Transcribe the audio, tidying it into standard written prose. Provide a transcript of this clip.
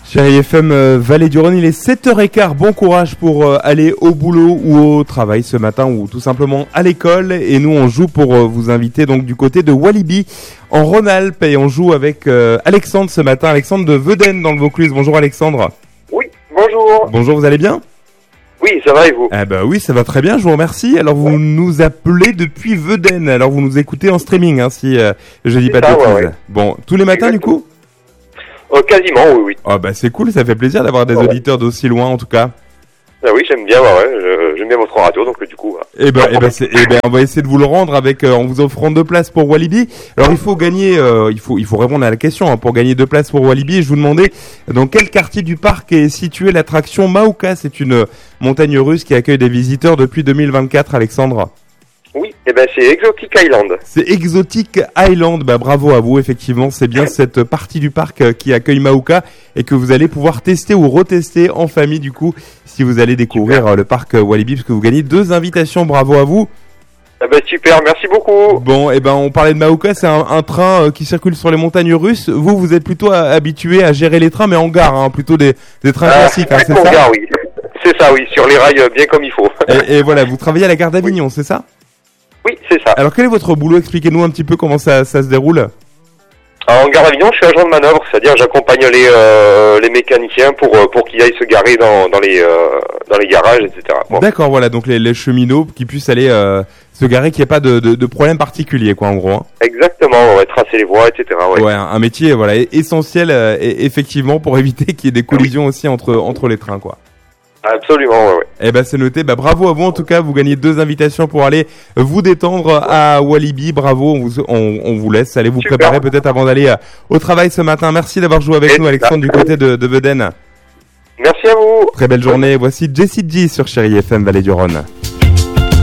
Chérie FM Vallée du Rhône, il est 7h15. Bon courage pour aller au boulot ou au travail ce matin ou tout simplement à l'école. Et nous, on joue pour vous inviter donc du côté de Walibi en Rhône-Alpes. Et on joue avec Alexandre ce matin. Alexandre de Vedène dans le Vaucluse. Bonjour Alexandre. Oui, bonjour. Bonjour, vous allez bien ? Oui, ça va et vous ? Eh ben oui, ça va très bien, je vous remercie. Alors vous nous appelez depuis Vedène. Alors vous nous écoutez en streaming, hein, si je dis pas de bêtises. Ouais. Bon, tous les matins Exactement. du coup ? Quasiment, oui. Oh bah c'est cool, ça fait plaisir d'avoir des auditeurs d'aussi loin en tout cas. Ah oui, j'aime bien, j'aime bien votre radio, donc du coup. On va essayer de vous le rendre avec en vous offrant 2 places pour Walibi. Alors il faut gagner, il faut répondre à la question hein, pour gagner 2 places pour Walibi. Et je vous demandais dans quel quartier du parc est située l'attraction Mauka. C'est une montagne russe qui accueille des visiteurs depuis 2024, Alexandre. Oui, c'est Exotic Island. C'est Exotic Island, bravo à vous, effectivement, c'est bien cette partie du parc qui accueille Mauka et que vous allez pouvoir tester ou retester en famille du coup, si vous allez découvrir le parc Walibi, parce que vous gagnez 2 invitations, bravo à vous. Super, merci beaucoup. Bon, on parlait de Mauka, c'est un train qui circule sur les montagnes russes. Vous êtes plutôt habitué à gérer les trains, mais en gare, hein, plutôt des trains classiques, hein, c'est ça ? Gare, oui. C'est ça, oui, sur les rails bien comme il faut. Et voilà, vous travaillez à la gare d'Avignon, c'est ça ? Oui, c'est ça. Alors quel est votre boulot ? Expliquez-nous un petit peu comment ça se déroule. En gare d'Avignon, je suis agent de manœuvre, c'est-à-dire j'accompagne les mécaniciens pour qu'ils aillent se garer dans les garages, etc. Bon. D'accord, voilà, donc les cheminots qui puissent aller se garer, qu'il n'y ait pas de problème particulier, quoi, en gros. Hein. Exactement, tracer les voies, etc. Ouais, un métier, essentiel, effectivement, pour éviter qu'il y ait des collisions aussi entre les trains, quoi. Absolument, ouais. Eh c'est noté. Bravo à vous en tout cas. Vous gagnez 2 invitations pour aller vous détendre à Walibi. Bravo. On vous laisse aller vous préparer peut-être avant d'aller au travail ce matin. Merci d'avoir joué avec nous, Alexandre, du côté de Vedène. Merci à vous. Très belle journée. Voici Jessie G sur Chérie FM Vallée du Rhône.